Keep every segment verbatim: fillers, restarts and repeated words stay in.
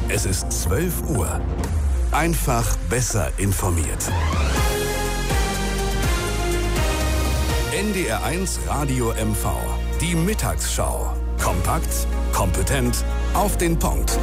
Es ist zwölf Uhr. Einfach besser informiert. N D R eins Radio M V. Die Mittagsschau. Kompakt, kompetent, auf den Punkt.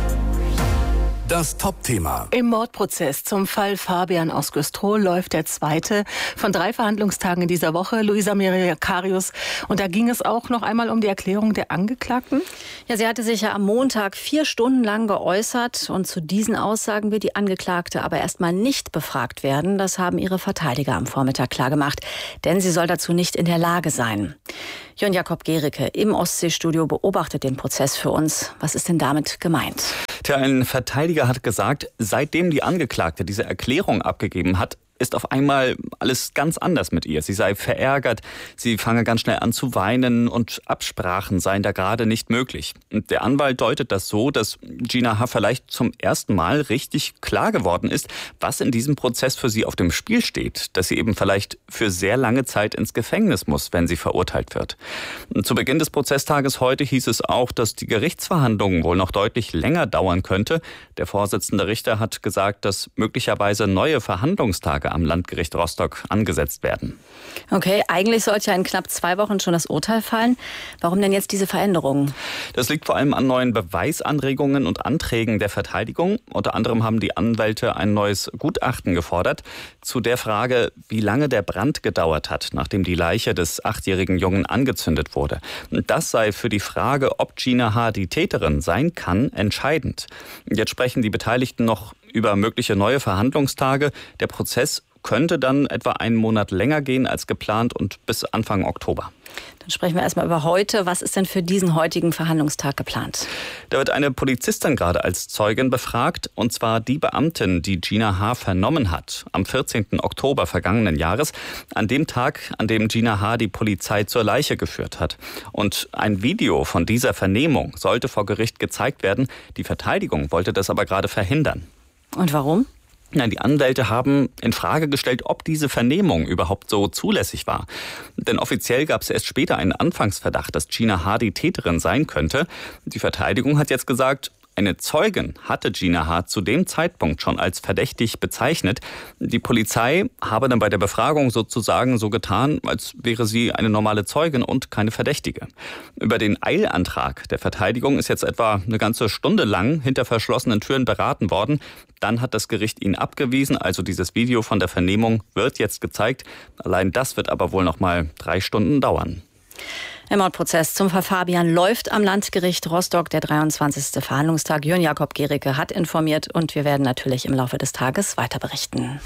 Das Top-Thema. Im Mordprozess zum Fall Fabian aus Güstrow läuft der zweite von drei Verhandlungstagen in dieser Woche. Luisa Meriakarius. Und da ging es auch noch einmal um die Erklärung der Angeklagten? Ja, sie hatte sich ja am Montag vier Stunden lang geäußert. Und zu diesen Aussagen wird die Angeklagte aber erstmal nicht befragt werden. Das haben ihre Verteidiger am Vormittag klargemacht. Denn sie soll dazu nicht in der Lage sein. Jörn Jakob Gericke im Ostseestudio beobachtet den Prozess für uns. Was ist denn damit gemeint? Tja, ein Verteidiger hat gesagt, seitdem die Angeklagte diese Erklärung abgegeben hat, ist auf einmal alles ganz anders mit ihr. Sie sei verärgert, sie fange ganz schnell an zu weinen und Absprachen seien da gerade nicht möglich. Und der Anwalt deutet das so, dass Gina H. vielleicht zum ersten Mal richtig klar geworden ist, was in diesem Prozess für sie auf dem Spiel steht. Dass sie eben vielleicht für sehr lange Zeit ins Gefängnis muss, wenn sie verurteilt wird. Und zu Beginn des Prozesstages heute hieß es auch, dass die Gerichtsverhandlungen wohl noch deutlich länger dauern könnte. Der Vorsitzende Richter hat gesagt, dass möglicherweise neue Verhandlungstage am Landgericht Rostock angesetzt werden. Okay, eigentlich sollte ja in knapp zwei Wochen schon das Urteil fallen. Warum denn jetzt diese Veränderungen? Das liegt vor allem an neuen Beweisanregungen und Anträgen der Verteidigung. Unter anderem haben die Anwälte ein neues Gutachten gefordert zu der Frage, wie lange der Brand gedauert hat, nachdem die Leiche des achtjährigen Jungen angezündet wurde. Das sei für die Frage, ob Gina H. die Täterin sein kann, entscheidend. Jetzt sprechen die Beteiligten noch über mögliche neue Verhandlungstage. Der Prozess könnte dann etwa einen Monat länger gehen als geplant und bis Anfang Oktober. Dann sprechen wir erstmal über heute. Was ist denn für diesen heutigen Verhandlungstag geplant? Da wird eine Polizistin gerade als Zeugin befragt, und zwar die Beamtin, die Gina H. vernommen hat, am vierzehnten Oktober vergangenen Jahres, an dem Tag, an dem Gina H. die Polizei zur Leiche geführt hat. Und ein Video von dieser Vernehmung sollte vor Gericht gezeigt werden. Die Verteidigung wollte das aber gerade verhindern. Und warum? Nein, die Anwälte haben in Frage gestellt, ob diese Vernehmung überhaupt so zulässig war. Denn offiziell gab es erst später einen Anfangsverdacht, dass Gina H. die Täterin sein könnte. Die Verteidigung hat jetzt gesagt, eine Zeugin hatte Gina H. zu dem Zeitpunkt schon als verdächtig bezeichnet. Die Polizei habe dann bei der Befragung sozusagen so getan, als wäre sie eine normale Zeugin und keine Verdächtige. Über den Eilantrag der Verteidigung ist jetzt etwa eine ganze Stunde lang hinter verschlossenen Türen beraten worden. Dann hat das Gericht ihn abgewiesen, also dieses Video von der Vernehmung wird jetzt gezeigt. Allein das wird aber wohl noch mal drei Stunden dauern. Der Mordprozess zum Fall Fabian läuft am Landgericht Rostock. Der dreiundzwanzigste Verhandlungstag. Jörn Jakob Gericke hat informiert und wir werden natürlich im Laufe des Tages weiter berichten.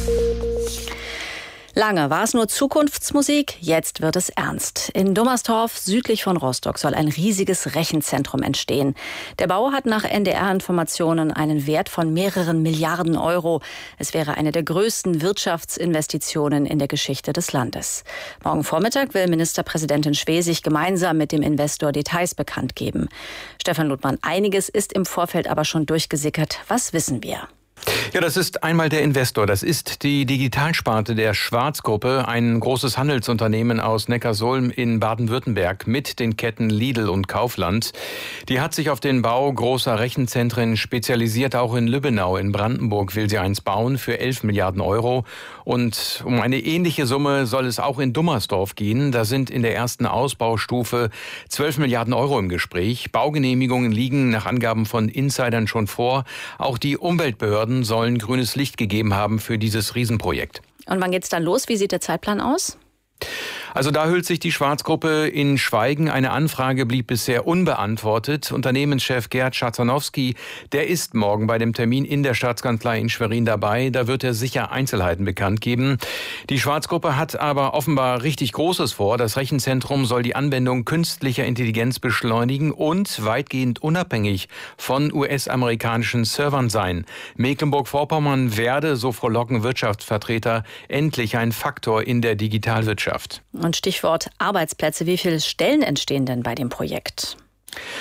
Lange war es nur Zukunftsmusik, jetzt wird es ernst. In Dummerstorf, südlich von Rostock, soll ein riesiges Rechenzentrum entstehen. Der Bau hat nach N D R-Informationen einen Wert von mehreren Milliarden Euro. Es wäre eine der größten Wirtschaftsinvestitionen in der Geschichte des Landes. Morgen Vormittag will Ministerpräsidentin Schwesig gemeinsam mit dem Investor Details bekannt geben. Stefan Ludmann, einiges ist im Vorfeld aber schon durchgesickert. Was wissen wir? Ja, das ist einmal der Investor. Das ist die Digitalsparte der Schwarz-Gruppe, ein großes Handelsunternehmen aus Neckarsulm in Baden-Württemberg mit den Ketten Lidl und Kaufland. Die hat sich auf den Bau großer Rechenzentren spezialisiert. Auch in Lübbenau in Brandenburg will sie eins bauen für elf Milliarden Euro. Und um eine ähnliche Summe soll es auch in Dummersdorf gehen. Da sind in der ersten Ausbaustufe zwölf Milliarden Euro im Gespräch. Baugenehmigungen liegen nach Angaben von Insidern schon vor. Auch die Umweltbehörden sollen grünes Licht gegeben haben für dieses Riesenprojekt. Und wann geht's dann los? Wie sieht der Zeitplan aus? Also da hüllt sich die Schwarz-Gruppe in Schweigen. Eine Anfrage blieb bisher unbeantwortet. Unternehmenschef Gerd Schatzanowski, der ist morgen bei dem Termin in der Staatskanzlei in Schwerin dabei. Da wird er sicher Einzelheiten bekannt geben. Die Schwarz-Gruppe hat aber offenbar richtig Großes vor. Das Rechenzentrum soll die Anwendung künstlicher Intelligenz beschleunigen und weitgehend unabhängig von U S-amerikanischen Servern sein. Mecklenburg-Vorpommern werde, so frohlocken Wirtschaftsvertreter, endlich ein Faktor in der Digitalwirtschaft. Und Stichwort Arbeitsplätze. Wie viele Stellen entstehen denn bei dem Projekt?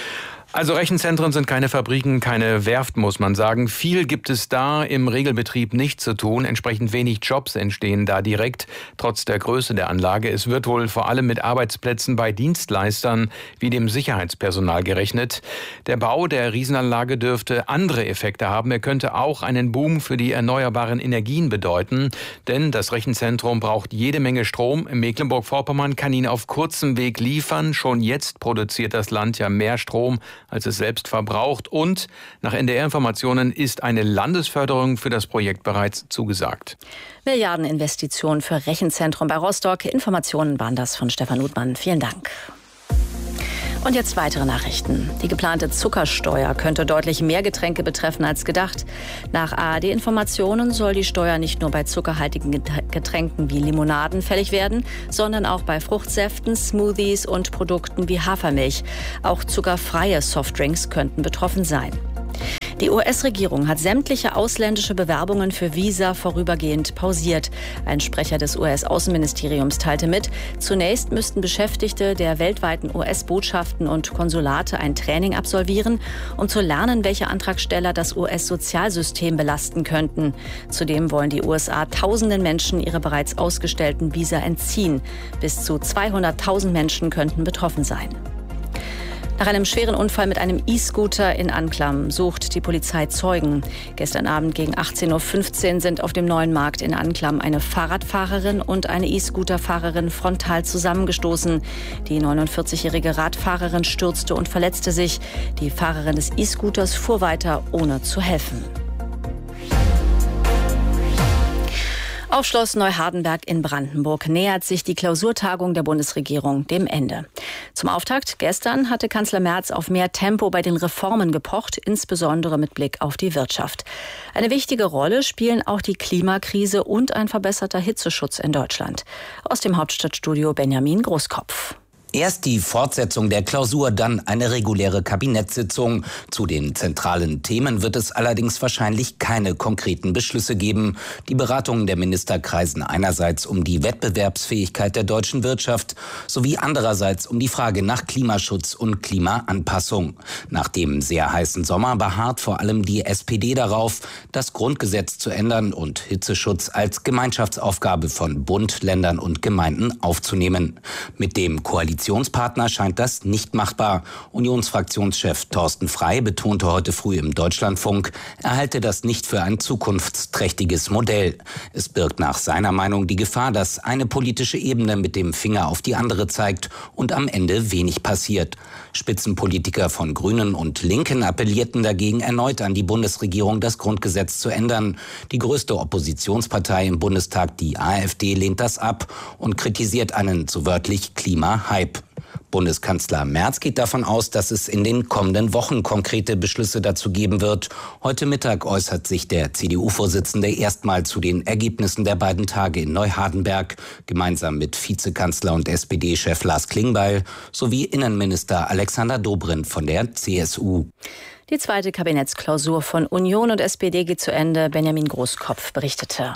Also Rechenzentren sind keine Fabriken, keine Werft, muss man sagen. Viel gibt es da im Regelbetrieb nicht zu tun. Entsprechend wenig Jobs entstehen da direkt, trotz der Größe der Anlage. Es wird wohl vor allem mit Arbeitsplätzen bei Dienstleistern wie dem Sicherheitspersonal gerechnet. Der Bau der Riesenanlage dürfte andere Effekte haben. Er könnte auch einen Boom für die erneuerbaren Energien bedeuten. Denn das Rechenzentrum braucht jede Menge Strom. Mecklenburg-Vorpommern kann ihn auf kurzem Weg liefern. Schon jetzt produziert das Land ja mehr Strom, als es selbst verbraucht. Und nach N D R-Informationen ist eine Landesförderung für das Projekt bereits zugesagt. Milliardeninvestitionen für Rechenzentrum bei Rostock. Informationen waren das von Stefan Uthmann. Vielen Dank. Und jetzt weitere Nachrichten. Die geplante Zuckersteuer könnte deutlich mehr Getränke betreffen als gedacht. Nach A R D-Informationen soll die Steuer nicht nur bei zuckerhaltigen Getränken wie Limonaden fällig werden, sondern auch bei Fruchtsäften, Smoothies und Produkten wie Hafermilch. Auch zuckerfreie Softdrinks könnten betroffen sein. Die U S-Regierung hat sämtliche ausländische Bewerbungen für Visa vorübergehend pausiert. Ein Sprecher des U S-Außenministeriums teilte mit, zunächst müssten Beschäftigte der weltweiten U S-Botschaften und Konsulate ein Training absolvieren, um zu lernen, welche Antragsteller das U S-Sozialsystem belasten könnten. Zudem wollen die U S A tausenden Menschen ihre bereits ausgestellten Visa entziehen. Bis zu zweihunderttausend Menschen könnten betroffen sein. Nach einem schweren Unfall mit einem E-Scooter in Anklam sucht die Polizei Zeugen. Gestern Abend gegen achtzehn Uhr fünfzehn sind auf dem Neuen Markt in Anklam eine Fahrradfahrerin und eine E-Scooter-Fahrerin frontal zusammengestoßen. Die neunundvierzigjährige Radfahrerin stürzte und verletzte sich. Die Fahrerin des E-Scooters fuhr weiter, ohne zu helfen. Auf Schloss Neuhardenberg in Brandenburg nähert sich die Klausurtagung der Bundesregierung dem Ende. Zum Auftakt gestern hatte Kanzler Merz auf mehr Tempo bei den Reformen gepocht, insbesondere mit Blick auf die Wirtschaft. Eine wichtige Rolle spielen auch die Klimakrise und ein verbesserter Hitzeschutz in Deutschland. Aus dem Hauptstadtstudio Benjamin Großkopf. Erst die Fortsetzung der Klausur, dann eine reguläre Kabinettssitzung. Zu den zentralen Themen wird es allerdings wahrscheinlich keine konkreten Beschlüsse geben. Die Beratungen der Minister kreisen einerseits um die Wettbewerbsfähigkeit der deutschen Wirtschaft sowie andererseits um die Frage nach Klimaschutz und Klimaanpassung. Nach dem sehr heißen Sommer beharrt vor allem die S P D darauf, das Grundgesetz zu ändern und Hitzeschutz als Gemeinschaftsaufgabe von Bund, Ländern und Gemeinden aufzunehmen. Mit dem Koalitionspartner scheint das nicht machbar. Unionsfraktionschef Thorsten Frey betonte heute früh im Deutschlandfunk, er halte das nicht für ein zukunftsträchtiges Modell. Es birgt nach seiner Meinung die Gefahr, dass eine politische Ebene mit dem Finger auf die andere zeigt und am Ende wenig passiert. Spitzenpolitiker von Grünen und Linken appellierten dagegen erneut an die Bundesregierung, das Grundgesetz zu ändern. Die größte Oppositionspartei im Bundestag, die AfD, lehnt das ab und kritisiert einen so wörtlich Klima-Hype. Bundeskanzler Merz geht davon aus, dass es in den kommenden Wochen konkrete Beschlüsse dazu geben wird. Heute Mittag äußert sich der C D U-Vorsitzende erstmal zu den Ergebnissen der beiden Tage in Neuhardenberg, gemeinsam mit Vizekanzler und S P D-Chef Lars Klingbeil sowie Innenminister Alexander Dobrindt von der C S U. Die zweite Kabinettsklausur von Union und S P D geht zu Ende. Benjamin Großkopf berichtete.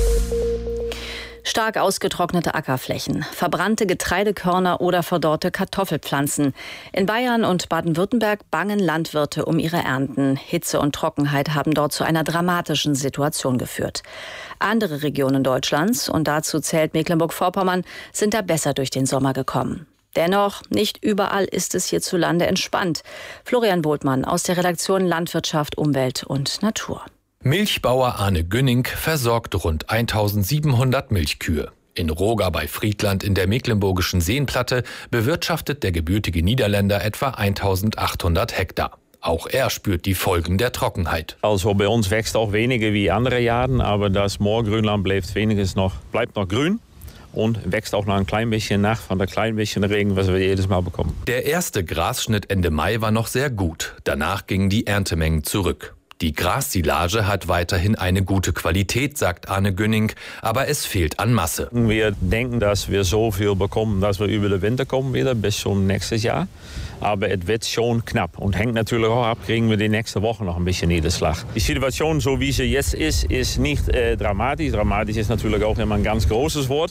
Stark ausgetrocknete Ackerflächen, verbrannte Getreidekörner oder verdorrte Kartoffelpflanzen. In Bayern und Baden-Württemberg bangen Landwirte um ihre Ernten. Hitze und Trockenheit haben dort zu einer dramatischen Situation geführt. Andere Regionen Deutschlands, und dazu zählt Mecklenburg-Vorpommern, sind da besser durch den Sommer gekommen. Dennoch, nicht überall ist es hierzulande entspannt. Florian Bohltmann aus der Redaktion Landwirtschaft, Umwelt und Natur. Milchbauer Arne Günning versorgt rund eintausendsiebenhundert Milchkühe. In Roga bei Friedland in der mecklenburgischen Seenplatte bewirtschaftet der gebürtige Niederländer etwa eintausendachthundert Hektar. Auch er spürt die Folgen der Trockenheit. Also bei uns wächst auch weniger wie andere Jahre, aber das Moorgrünland bleibt wenigstens noch, bleibt noch grün. Und wächst auch noch ein klein bisschen nach von der kleinen bisschen Regen, was wir jedes Mal bekommen. Der erste Grasschnitt Ende Mai war noch sehr gut. Danach gingen die Erntemengen zurück. Die Grassilage hat weiterhin eine gute Qualität, sagt Arne Günning, aber es fehlt an Masse. Wir denken, dass wir so viel bekommen, dass wir über den Winter kommen wieder bis zum nächsten Jahr. Aber es wird schon knapp und hängt natürlich auch ab, kriegen wir die nächste Woche noch ein bisschen Niederschlag. Die Situation, so wie sie jetzt ist, ist nicht äh, dramatisch. Dramatisch ist natürlich auch immer ein ganz großes Wort.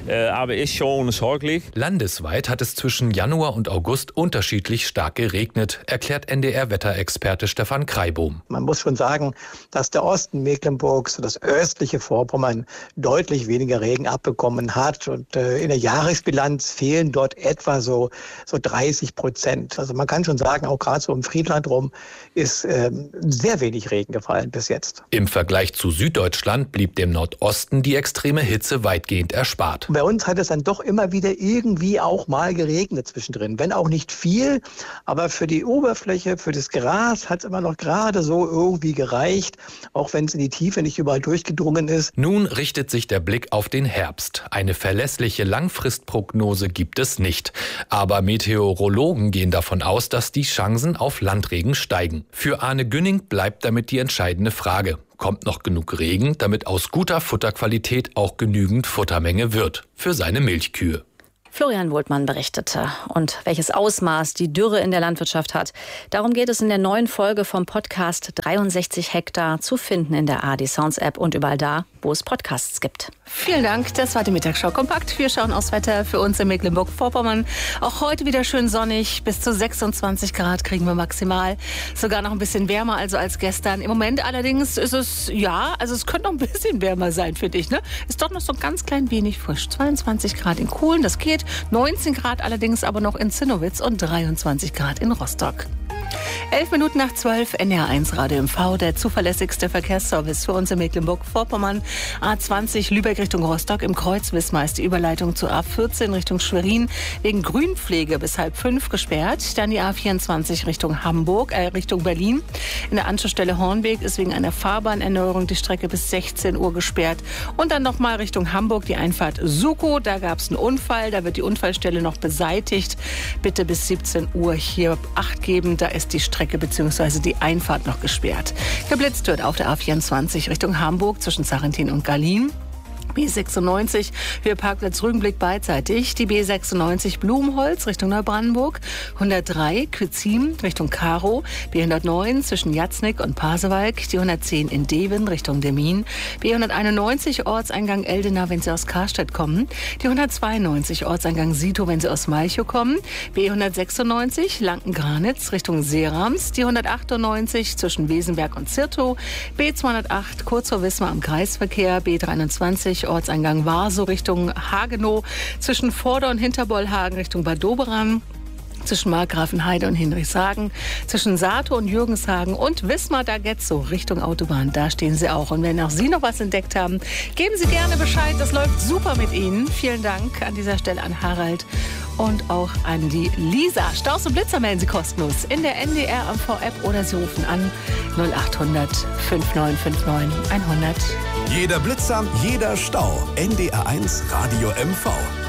äh, aber ist schon sorglich. Landesweit hat es zwischen Januar und August unterschiedlich stark geregnet, erklärt N D R-Wetterexperte Stefan Kreibohm. Man muss schon sagen, dass der Osten Mecklenburgs, das östliche Vorpommern, deutlich weniger Regen abbekommen hat. Und äh, in der Jahresbilanz fehlen dort etwa so, so dreißig Prozent. Also man kann schon sagen, auch gerade so im Friedland rum ist äh, sehr wenig Regen gefallen bis jetzt. Im Vergleich zu Süddeutschland blieb dem Nordosten die extreme Hitze weitgehend erspart. Bei uns hat es dann doch immer wieder irgendwie auch mal geregnet zwischendrin. Wenn auch nicht viel, aber für die Oberfläche, für das Gras hat es immer noch gerade so irgendwie gereicht, auch wenn es in die Tiefe nicht überall durchgedrungen ist. Nun richtet sich der Blick auf den Herbst. Eine verlässliche Langfristprognose gibt es nicht. Aber Meteorologen gehen davon aus, dass die Chancen auf Landregen steigen. Für Arne Günning bleibt damit die entscheidende Frage. Kommt noch genug Regen, damit aus guter Futterqualität auch genügend Futtermenge wird für seine Milchkühe? Florian Wohltmann berichtete. Und welches Ausmaß die Dürre in der Landwirtschaft hat, darum geht es in der neuen Folge vom Podcast dreiundsechzig Hektar, zu finden in der A R D Sounds App und überall da, wo es Podcasts gibt. Vielen Dank, das war die Mittagsschau kompakt. Wir schauen aufs Wetter für uns in Mecklenburg-Vorpommern. Auch heute wieder schön sonnig, bis zu sechsundzwanzig Grad kriegen wir maximal. Sogar noch ein bisschen wärmer also als gestern. Im Moment allerdings ist es, ja, also es könnte noch ein bisschen wärmer sein für dich, ne? Ist doch noch so ein ganz klein wenig frisch. zweiundzwanzig Grad in Kuhlen, das geht. neunzehn Grad allerdings aber noch in Zinnowitz und dreiundzwanzig Grad in Rostock. Elf Minuten nach zwölf, N D R eins Radio M V, der zuverlässigste Verkehrsservice für uns in Mecklenburg-Vorpommern. A zwanzig Lübeck Richtung Rostock, im Kreuz Wismar ist die Überleitung zu A vierzehn Richtung Schwerin wegen Grünpflege bis halb fünf gesperrt. Dann die A vierundzwanzig Richtung Hamburg, äh, Richtung Berlin. In der Anschlussstelle Hornweg ist wegen einer Fahrbahnerneuerung die Strecke bis sechzehn Uhr gesperrt. Und dann nochmal Richtung Hamburg die Einfahrt Sukow. Da gab es einen Unfall, da wird die Unfallstelle noch beseitigt. Bitte bis siebzehn Uhr hier Acht geben, da ist die Strecke bzw. die Einfahrt noch gesperrt. Geblitzt wird auf der A vierundzwanzig Richtung Hamburg zwischen Sarrentin und Garlin. B sechsundneunzig, Höheparkplatz Rügenblick beidseitig. Die B sechsundneunzig Blumenholz Richtung Neubrandenburg. hundertdrei Kützim Richtung Karow. B hundertneun zwischen Jatznick und Pasewalk. Die hundertzehn in Deven Richtung Demmin. B hunderteinundneunzig Ortseingang Eldena, wenn Sie aus Karstedt kommen. Die hundertzweiundneunzig Ortseingang Sito, wenn Sie aus Malchow kommen. B hundertsechsundneunzig Lanken-Granitz Richtung Seerams. Die hundertachtundneunzig zwischen Wesenberg und Zirtow. B zweihundertacht kurz vor Wismar am Kreisverkehr. B dreiundzwanzig Ortseingang Warsow Richtung Hagenow, zwischen Vorder- und Hinterbollhagen Richtung Bad Doberan, zwischen Markgrafenheide und Hinrichshagen, zwischen Sato und Jürgenshagen und Wismar-Dagetzow Richtung Autobahn. Da stehen Sie auch. Und wenn auch Sie noch was entdeckt haben, geben Sie gerne Bescheid. Das läuft super mit Ihnen. Vielen Dank an dieser Stelle an Harald und auch an die Lisa. Staus und Blitzer melden Sie kostenlos in der N D R M V-App oder Sie rufen an null achthundert fünfundneunzig neunundfünfzig hundert. Jeder Blitzer, jeder Stau. N D R eins Radio M V.